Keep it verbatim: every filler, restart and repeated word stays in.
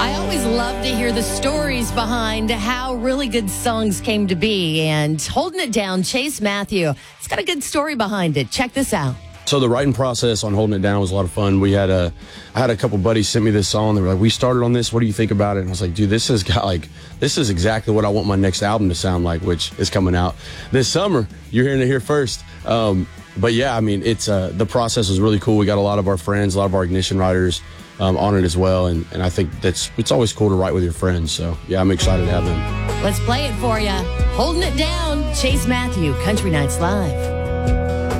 I always love to hear the stories behind how really good songs came to be. And Holding It Down, Chase Matthew, it's got a good story behind it. Check this out. So the writing process on Holding It Down was a lot of fun. We had a, I had a couple buddies sent me this song. They were like, "We started on this. What do you think about it?" And I was like, "Dude, this has got like, this is exactly what I want my next album to sound like," which is coming out this summer. You're hearing it here first. Um, but yeah, I mean, it's uh, the process was really cool. We got a lot of our friends, a lot of our Ignition writers um, on it as well, and and I think that's it's always cool to write with your friends. So yeah, I'm excited to have them. Let's play it for you. Holding It Down, Chase Matthew, Country Nights Live.